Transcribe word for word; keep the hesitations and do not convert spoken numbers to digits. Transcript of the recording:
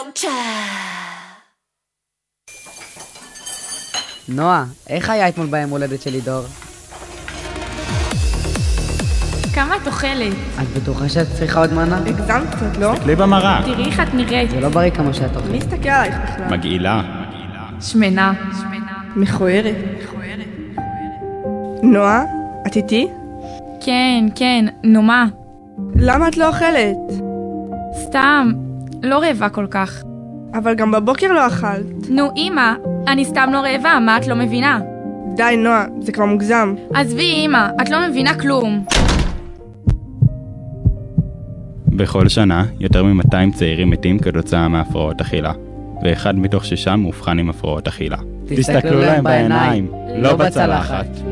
don't try. נועה, איך היה אתמול ביום הולדת שלי דור? כמה את אוכלת? את בטוחה שאת צריכה עוד מנה? הגזמת קצת, לא? תסתכלי במראה. תראי איך את נראית. זה לא בריא כמו שאת אוכלת. מי הסתכל עלייך בכלל? מגעילה. שמנה. מכוערת. נועה, את איתי? כן, כן, נו מה? למה את לא אוכלת? סתם, לא רעבה כל כך. אבל גם בבוקר לא אכלת. נו אמא, אני סתם לא רעבה, מה את לא מבינה? די נועה, זה כבר מוגזם. עזבי אמא, את לא מבינה כלום. בכל שנה, יותר מ-מאתיים צעירים מתים כתוצאה מהפרעות אכילה, ואחד מתוך שישה מאובחן עם הפרעות אכילה. תסתכלו להם בעיניים, לא בצלחת.